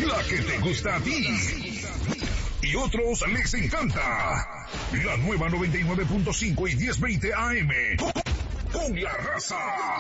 La que te gusta a ti y otros les encanta. La nueva 99.5 y 1020 AM. Con la raza.